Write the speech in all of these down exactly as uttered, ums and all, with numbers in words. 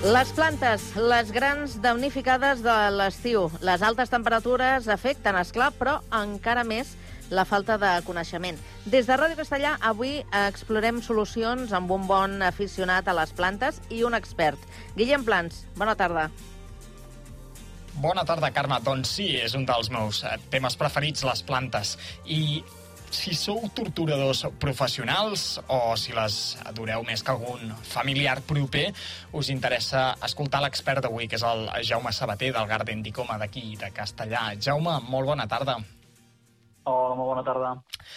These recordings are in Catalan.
Les plantes, les grans damnificades de l'estiu. Les altes temperatures afecten, esclar, però encara més la falta de coneixement. Des de Ràdio Castellà, avui explorem solucions amb un bon aficionat a les plantes i un expert. Guillem Plans, bona tarda. Bona tarda, Carme. Doncs sí, és un dels meus temes preferits, les plantes. I si sou torturadors professionals o si les adoreu més que algun familiar proper, us interessa escoltar l'expert d'avui, que és el Jaume Sabater, del Garden d'Icoma d'aquí, de Castellà. Jaume, molt bona tarda. Hola, molt bona tarda.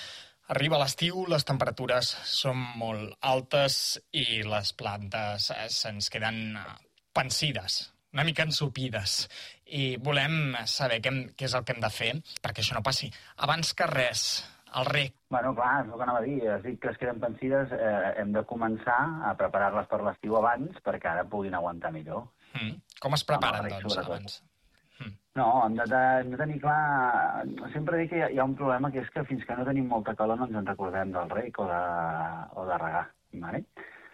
Arriba l'estiu, les temperatures són molt altes i les plantes se'ns queden pansides, una mica ensopides. I volem saber què, què és el que hem de fer perquè això no passi. Abans que res, el rec. Bueno, clar, és el que anava a dir. Has dit que es queden pansides, eh, hem de començar a preparar-les per l'estiu abans perquè ara puguin aguantar millor. Mm. Com es preparen, rec, doncs, sobretot. abans? Mm. No, hem de, hem de tenir clar... Sempre dic que hi ha, hi ha un problema, que és que fins que no tenim molta calor no ens en recordem del rec o de, o de regar. Vale?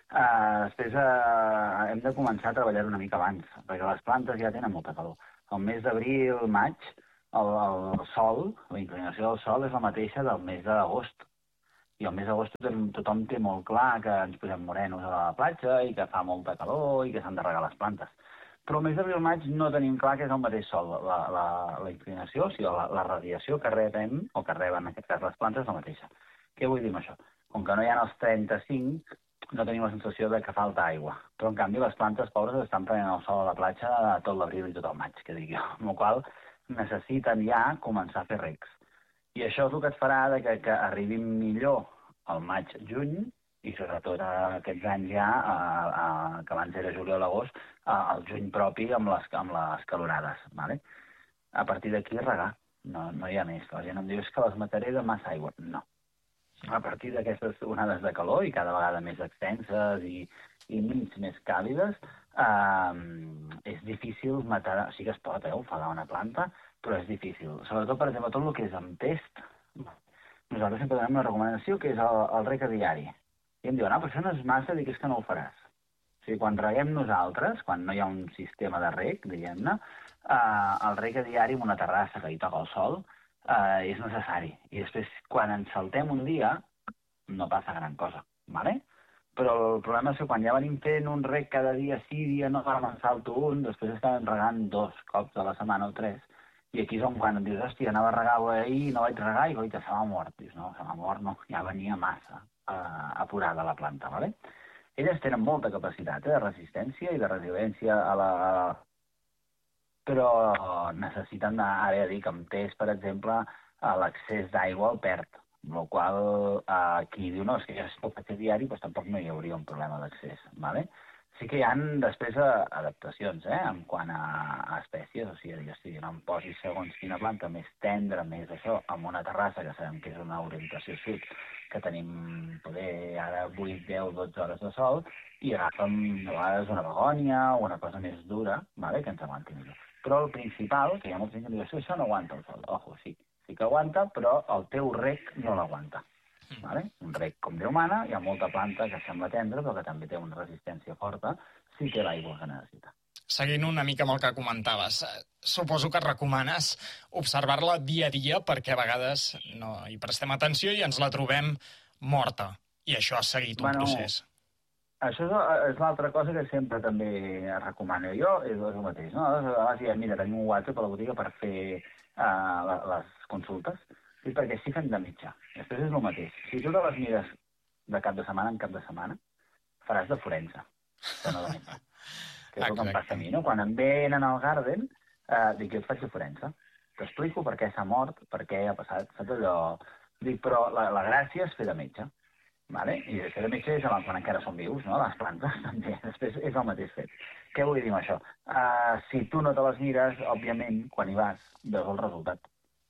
Uh, després uh, hem de començar a treballar una mica abans, perquè les plantes ja tenen molta calor. El mes d'abril, maig, el, el sol, la inclinació del sol és la mateixa del mes d'agost. I el mes d'agost tothom té molt clar que ens posem morenos a la platja i que fa molta calor i que s'han de regar les plantes. Però el mes d'abril maig no tenim clar que és el mateix sol. La, la, la inclinació, o sigui, la, la radiació que rebem, o que reben en aquest cas les plantes, és la mateixa. Què vull dir amb això? Com que no hi ha els trenta-cinc, no tenim la sensació de que falta aigua. Però, en canvi, les plantes pobres estan prenent el sol a la platja tot l'abril i tot el maig, que dic jo. Amb la qual cosa necessiten ja començar a fer recs. I això és el que et farà de que, que arribin millor al maig-juny, i sobretot aquests anys ja, a, a, que abans era juliol-agost, al juny propi amb les, amb les calorades. Vale? A partir d'aquí regar, no, no hi ha més. La gent em diu que les mataré de massa aigua. No. A partir d'aquestes onades de calor, i cada vegada més extenses i, i nits més càlides, eh, és difícil matar... Sí que es pot, eh, ofegar una planta, però és difícil. Sobretot, per exemple, tot el que és amb test, nosaltres sempre donem una recomanació, que és el, el rec a diari. I em diuen, ah, però això no és massa, dic, és que no ho faràs. O sigui, quan reguem nosaltres, quan no hi ha un sistema de rec, diguem-ne, eh, el rec a diari en una terrassa que hi toca el sol, Uh, és necessari. I després, quan ens saltem un dia, no passa gran cosa, ¿vale? Però el problema és que quan ja venim fent un rec cada dia, sí, dia no, ara me'n salto un, després estem regant dos cops a la setmana o tres, i aquí és on quan em dius, hòstia, anava a regar ahir, no vaig regar, i goita, se m'ha mort. Dius, no, se m'ha mort, no, ja venia massa uh, apurada la planta, ¿vale? Elles tenen molta capacitat eh, de resistència i de resiliència a la... A la però necessiten, ara ja dic, amb test, per exemple, l'accés d'aigua al perd, amb la qual cosa qui diu, no, és que ja es pot fer diari, doncs tampoc no hi hauria un problema d'accés, ¿vale? Sí que hi ha després adaptacions, eh, en quant a, a espècies, o sigui, si no em posis segons quina planta més tendra, més això, amb una terrassa, que sabem que és una orientació sud, que tenim poder ara vuit, deu, dotze hores de sol, i agafem a vegades una begònia o una cosa més dura, ¿vale?, que ens aguanti millor. Però el principal, que hi ha molta gent que diu, això no aguanta el sol. Ojo, sí, sí que aguanta, però el teu rec no l'aguanta. Vale? Un rec com Déu mana, hi ha molta planta que sembla tendra, però que també té una resistència forta, sí que l'aigua que necessita. Seguint una mica amb el que comentaves, suposo que recomanes observar-la dia a dia perquè a vegades no hi prestem atenció i ens la trobem morta. I això ha seguit un bueno, procés. Això és, és l'altra cosa que sempre també recomano jo, és el mateix. No? A vegades ja, mira, tenim un WhatsApp a la botiga per fer uh, les consultes, sí, perquè sí fem de mitjà. Després és el mateix. Si tu te les mires de cap de setmana en cap de setmana, faràs de forense, però no de mitjà. Que és el que em passa a mi, no? Quan em venen al Garden, uh, dic, jo et faig de forense. T'explico per què s'ha mort, per què ha passat, saps allò? Dic, però la, la gràcia és fer de metge. Vale? I fer de metge és quan encara són vius, no? Les plantes també. Després és el mateix fet. Què vull dir amb això? Uh, si tu no te les mires, òbviament, quan hi vas, veus el resultat.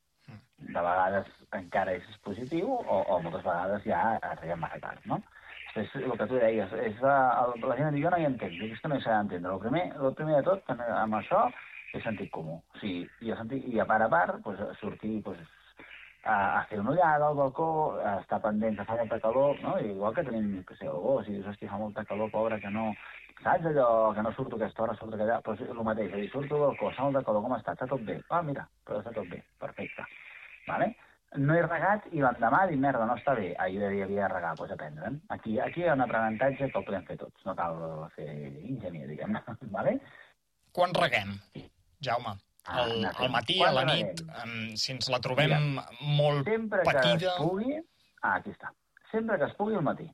De vegades encara és positiu o, o moltes vegades ja arribem massa tard, no? Després, el que tu deies, és, uh, la gent diu, jo no hi entenc, dic, és que no hi s'ha d'entendre. El primer, el primer de tot, amb això, és sentit comú. O sigui, i, a, sentit, i a part a part, pues, sortir pues, a, a fer una ullada al balcó, a estar pendents, a fa molta calor, no? I igual que tenim, que sé, algú, si dius, hòstia, fa molta calor, pobre, que no... Saps allò que no surto a aquesta hora, surto a aquella... Doncs el mateix, és a dir, surto al balcó, salt de colo, com està? Està tot bé. Ah, mira, però està tot bé. Perfecte. Vale? No he regat i l'endemà dic, merda, no està bé. Ahir havia de regar, doncs aprendre'n. Aquí, aquí hi ha un aprenentatge que el podem fer tots. No cal fer enginyer, diguem-ne. Vale? Quan reguem, Jaume? Al, Ah, al matí, quan a la reguem? nit, um, si ens la trobem Mira, molt sempre petida... que es pugui... Ah, aquí està. Sempre que es pugui al matí.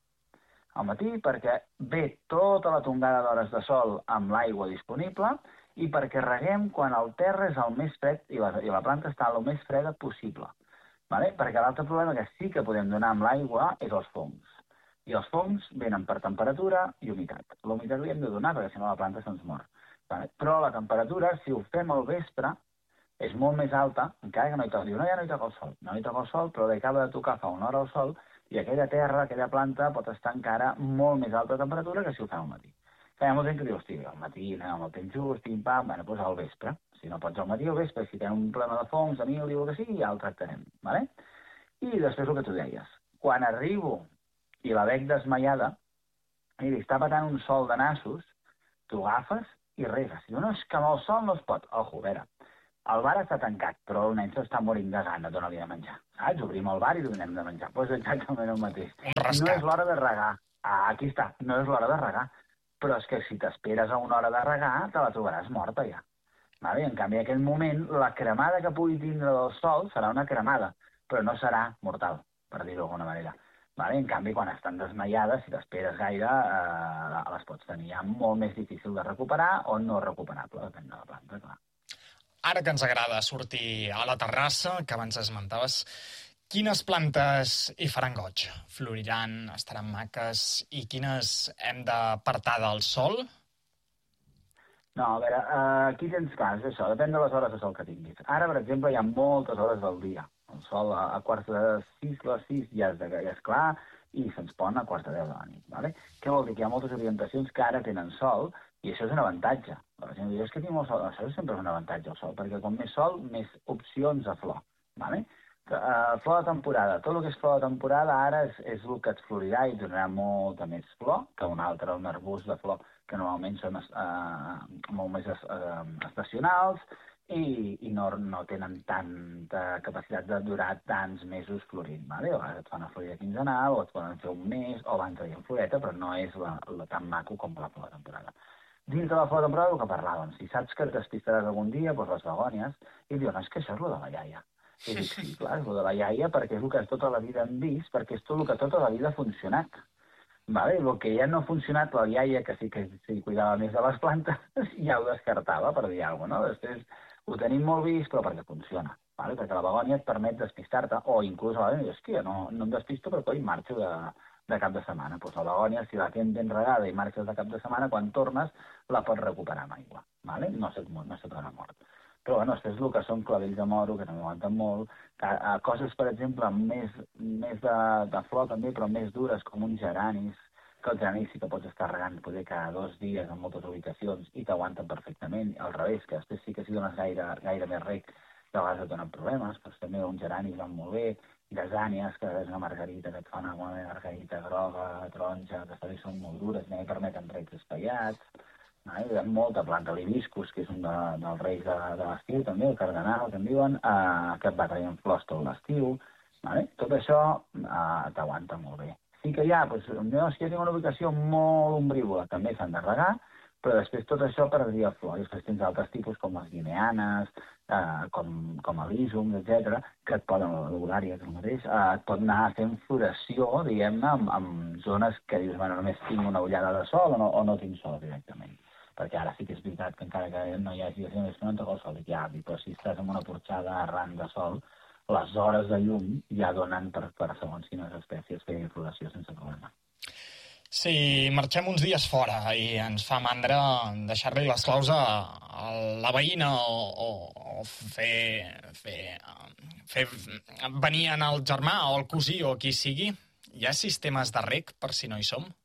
Al matí perquè ve tota la tongada d'hores de sol amb l'aigua disponible i perquè reguem quan el terra és el més fred i la, i la planta està el més freda possible. Vale? Perquè l'altre problema que sí que podem donar amb l'aigua és els fongs. I els fongs venen per temperatura i humitat. La humitat li hem de donar perquè si no la planta se'ns mor. Vale? Però la temperatura, si ho fem al vespre, és molt més alta, encara que no hi toca. Diu, no, ja no hi toca el sol. No hi toca el sol, però li acaba de tocar fa una hora el sol i aquella terra, aquella planta, pot estar encara molt més alta temperatura que si ho fem al matí. Que hi ha molta gent que diu, hosti, al matí anem amb el temps just, pim-pam, bueno, doncs al vespre. Si no pots al matí o al vespre, si tenen un problema de fongs, de mil, diu que sí, ja el tractarem. Vale? I després el que tu deies. Quan arribo i la veig desmaiada, i li està patant un sol de nassos, tu agafes i regues. Diu, no, és que amb el sol no es pot. Ojo, a veure, el bar està tancat, però el nen s'està morint de gana, dona-li de menjar. Saps? Obrim el bar i li donem de menjar. Doncs pues exactament el mateix. Un rescat. No és l'hora de regar. Ah, aquí està, no és l'hora de regar. Però és que si t'esperes a una hora de regar, te la trobaràs morta ja. Vale? En canvi, en aquell moment, la cremada que pugui tindre del sol serà una cremada, però no serà mortal, per dir-ho d'alguna manera. Vale? En canvi, quan estan desmaiades, si t'esperes gaire, eh, les pots tenir ja molt més difícil de recuperar o no recuperable, depèn de la planta, clar. Ara que ens agrada sortir a la terrassa, que abans esmentaves, quines plantes hi faran goig? Floriran, estaran maques, i quines hem d'apartar del sol? No, a veure, eh, aquí tens clar, és això, depèn de les hores de sol que tinguis. Ara, per exemple, hi ha moltes hores del dia. El sol a, a quarts de sis, les sis ja és, de, ja és clar i se'ns pon a quarts de deu de la nit. Vale? Què vol dir? Que hi ha moltes orientacions que ara tenen sol i això és un avantatge. La gent diu, és que tinc molt sol. Això sempre és un avantatge, el sol, perquè com més sol, més opcions a flor. Vale? Uh, flor de temporada. Tot el que és flor de temporada ara és, és el que et florirà i donarà molta més flor que un altre, un arbust de flor que normalment són uh, molt més uh, estacionals i, i no, no tenen tanta capacitat de durar tants mesos florint. Vale? A vegades et fan una florida quinzenal o et poden fer un mes o van traient floreta, però no és la, la tan maco com la flor de temporada. Dins de la flor de temporada, el que parlàvem, si saps que et despistaràs algun dia, doncs les begònies, i diuen, és que això és lo de la iaia. I dic, sí, clar, és lo de la iaia perquè és el que tota la vida hem vist, perquè és tot el que tota la vida ha funcionat. Vale? El que ja no ha funcionat, la iaia, que sí que sí, cuidava més de les plantes, ja ho descartava, per dir alguna cosa, no? Després ho tenim molt vist, però perquè funciona. Vale? Perquè la begònia et permet despistar-te, o inclús a la vegada, hòstia, no, no em despisto però coi marxo de, de cap de setmana. Pues la begònia, si la tens ben regada i marxes de cap de setmana, quan tornes la pots recuperar amb aigua. Vale? No se, no se torna mort. Però bueno, després el que són clavells de moro, que també aguanten molt, que, uh, coses, per exemple, més, més de, de flor també, però més dures, com uns geranis, que els geranis sí que pots estar regant poder cada dos dies en moltes ubicacions i t'aguanten perfectament. Al revés, que després sí que si dones gaire, gaire més rec, de vegades et donen problemes, però també uns geranis van molt bé, gasànies, que és una margarita que et fa una margarita groga, taronja, que també són molt dures, també permeten recs espaiats. Hi ha molta planta, l'hibiscus, que és un de, dels reis de, de l'estiu, també, el cardenal, que en diuen, eh, que et va traient flors tot l'estiu. Vale? Tot això eh, t'aguanta molt bé. Sí que hi ha, doncs, no, si jo tinc una ubicació molt ombrívola, també s'han de regar, però després tot això perdria flor. I després tens altres tipus, com les guineanes, eh, com, com elísums, etcètera, que et poden, l'horària, que és el mateix, eh, et pot anar fent floració, diguem-ne, en, en zones que dius, bueno, només tinc una ullada de sol o no, o no tinc sol directament. Perquè ara sí que és veritat que encara que no hi hagi és que no en toca el sol, dic, ja, però si estàs en una porxada arran de sol, les hores de llum ja donen per, per segons quines espècies fer floració sense problema. Si marxem uns dies fora i ens fa mandra deixar-li les claus a, a la veïna o, o, o fer, fer, fer venir en el germà o el cosí o qui sigui, hi ha sistemes de rec per si no hi som?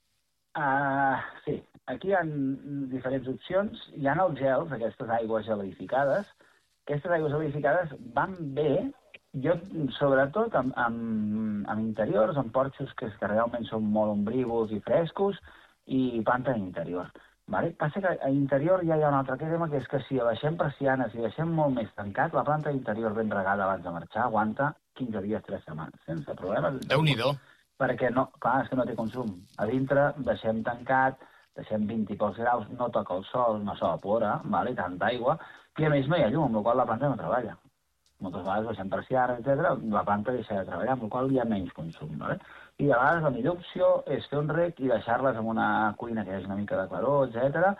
Uh, sí, aquí hi ha diferents opcions. Hi ha els gels, aquestes aigües gelificades. Aquestes aigües gelificades van bé, jo sobretot amb, amb, amb interiors, amb porxos que, que realment són molt ombrívols i frescos, i planta interior. Vale? Passa que a interior ja hi ha un altre tema, que és que si abaixem persianes i deixem molt més tancat, la planta interior ben regada abans de marxar aguanta quinze dies, tres setmanes, sense problemes. Déu-n'hi-do. Perquè, no, clar, és que no té consum. A dintre deixem tancat, deixem vint i pocs graus, no toca el sol, no s'evapora, vale? Tanta aigua, i a més no hi ha llum, amb la qual la planta no treballa. Moltes vegades deixem persianes, etcètera, la planta deixa de treballar, amb la qual hi ha menys consum. Vale? I a vegades la millor opció és fer un rec i deixar-les en una cuina que hi hagi una mica de claror, etcètera,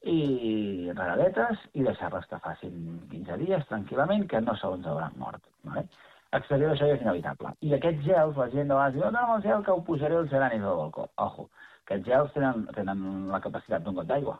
i regadetes, i deixar-les que facin quinze dies tranquil·lament, que no segons hauran mort. Vale? Exterior això ja és inevitable. I aquests gels, la gent de vegades diu, no, no, el gel que ho posaré als geranis del balcó. Ojo, aquests gels tenen, tenen la capacitat d'un got d'aigua.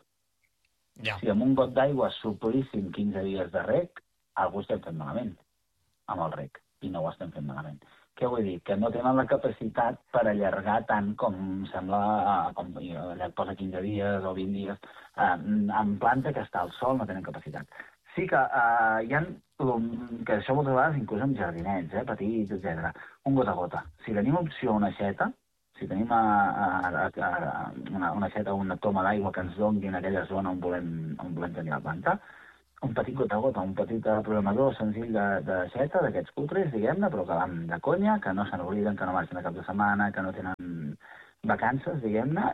Ja. Si amb un got d'aigua suplíssim quinze dies de rec, algú estem fent malament amb el rec, i no ho estem fent malament. Què vull dir? Que no tenen la capacitat per allargar tant com sembla, com allà et posa quinze dies o vint dies, eh, en planta que està al sol no tenen capacitat. Sí que eh, hi ha, que això moltes vegades inclús amb jardinets, eh, petits, etcètera, un gota a gota. Si tenim opció una aixeta, si tenim a, a, a, una, una aixeta o una toma d'aigua que ens doni en aquella zona on volem, on volem tenir la planta, un petit gota a gota, un petit programador senzill d'aixeta, d'aquests cutres, diguem-ne, però que van de conya, que no se n'obliden, que no marxen de cap de setmana, que no tenen vacances, diguem-ne,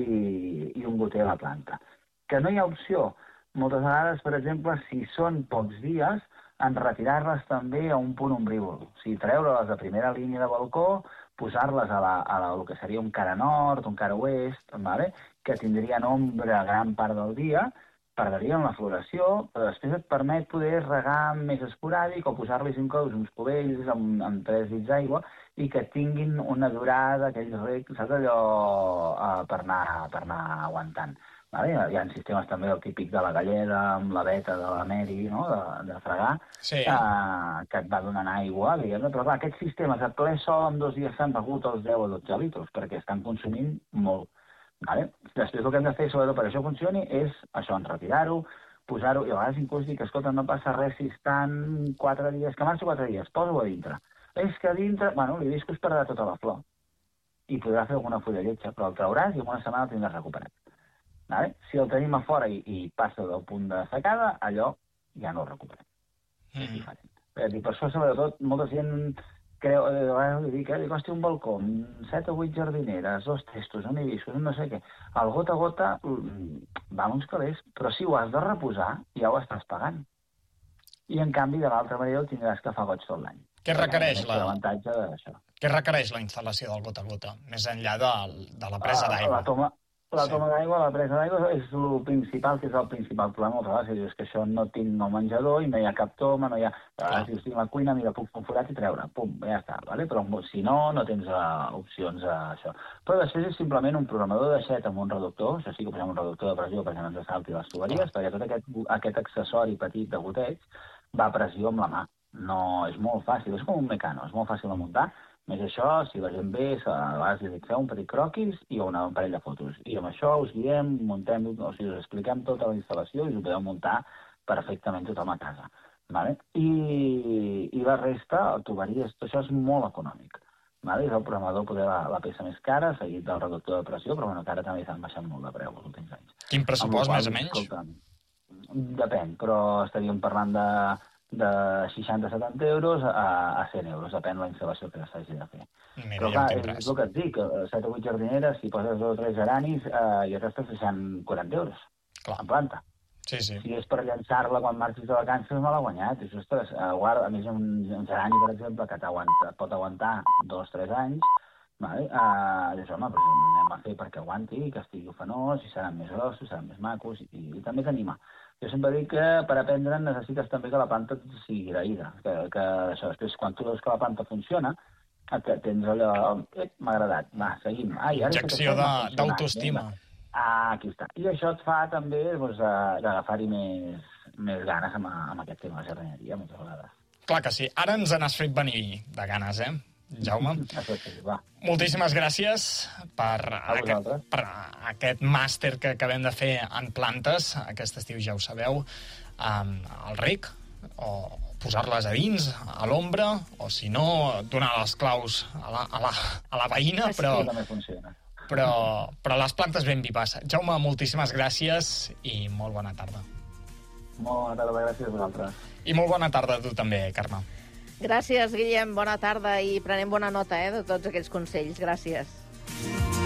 i, i un goter a la planta. Que no hi ha opció. Moltes vegades, per exemple, si són pocs dies, en retirar-les també a un punt ombrívol. O sigui, treure-les de primera línia de balcó, posar-les a, la, a la, el que seria un cara nord, un cara oest, vale? Que tindrien ombra gran part del dia, perdrien la floració, però després et permet poder regar més esporàdic o posar-li cinc cops uns cubells amb, amb tres dits d'aigua i que tinguin una durada, aquells recs, saps allò, uh, per, anar, per anar aguantant. Vale? Hi ha sistemes també del típic de la galleda amb la veta de la Mary, no? de, de fregar, sí. uh, que et va donant aigua, diguem-ne, però clar, aquests sistemes a ple sol en dos dies s'han begut els deu o dotze litres perquè estan consumint molt. Vale? Després el que hem de fer, sobretot per això funcioni, és això, en retirar-ho, posar-ho, i a vegades inclús dir que, escolta, no passa res si estan quatre dies, que marxo quatre dies, posa-ho a dintre. És que a dintre, bueno, li dius que us perdrà tota la flor i podrà fer alguna fulla lletja, però el trauràs i en una setmana el tindràs recuperat. Vale? Si el tenim a fora i, i passa del punt de secada, allò ja no el recuperem. Mm. És diferent. Per, per això, sobretot, molta gent creu, a vegades li dic, eh, dic, hosti, un balcó, set o vuit jardineres, dos testos, un hibiscus, no sé què. El gota a gota va uns calés, però si ho has de reposar, ja ho estàs pagant. I, en canvi, de l'altra manera, el tindràs que fa goig tot l'any. Què requereix la... l'avantatge d'això? Què requereix la instal·lació del gota a gota, més enllà de, de la presa d'aigua? La toma, la toma sí. d'aigua, la presa d'aigua és el principal, que és el principal problema. Moltes vegades dius que això no tinc el menjador i no hi ha cap toma, no hi ha... A vegades dius, tinc la cuina, mira, puc fer un forat i treure, pum, ja està, vale? Però si no, no tens uh, opcions a això. Però després és simplement un programador d'aixeta amb un reductor, això sí que posem un reductor de pressió perquè no ens salti les tuberies, ah. perquè tot aquest, aquest accessori petit de goteig va a pressió amb la mà. No, és molt fàcil, és com un mecano, és molt fàcil de muntar. Més això, si la gent ve, a vegades li dic, feu un petit croquis i una, un parell de fotos. I amb això us guiem, muntem, o sigui, us expliquem tota la instal·lació i us ho podeu muntar perfectament tothom a casa. Vale? I, I la resta, el tuberies, tot això és molt econòmic. Vale? És el programador poder la, la peça més cara, seguit del reductor de pressió, però bueno, que ara també s'han baixat molt de preu els últims anys. Quin pressupost, més o menys? Escolta, depèn, però estaríem parlant de... de seixanta a setanta euros a, a cent euros, depèn de la instal·lació que s'hagi de fer. Mira, però clar, és, és el que et dic, set o vuit jardineres, si poses dos o tres geranis, eh, i t'estàs deixant quaranta euros clar. En planta. Sí, sí. Si és per llançar-la quan marxis de vacances, me l'ha guanyat. I, ostres, uh, guarda, a més, un, un gerani, per exemple, que aguanta, pot aguantar dos o tres anys, vale? uh, dius, home, però anem a fer perquè aguanti, que estigui ofenós, i seran més grossos, seran més macos, i, i també t'anima. Jo sempre dic que per aprendre necessites també que la planta sigui agraïda, que, que això, després, quan tu veus que la planta funciona, tens allò, eh, m'ha agradat, va, seguim. Ai, ara injecció d'autoestima. Ah, aquí està. I això et fa també doncs, d'agafar-hi més, més ganes amb, amb aquest tema de jardineria, moltes vegades. Clar que sí. Ara ens n'has fet venir de ganes, eh? Jaume, moltíssimes gràcies per aquest, per aquest màster que acabem de fer en plantes. Aquest estiu, ja ho sabeu, um, al rec, o posar-les a dins, a l'ombra, o si no, donar les claus a la, a la, a la veïna, però, però, però les plantes ben vives. Jaume, moltíssimes gràcies i molt bona tarda. Molt bona tarda, gràcies a vosaltres. I molt bona tarda a tu també, Carme. Gràcies, Guillem, bona tarda i prenem bona nota eh, de tots aquests consells. Gràcies.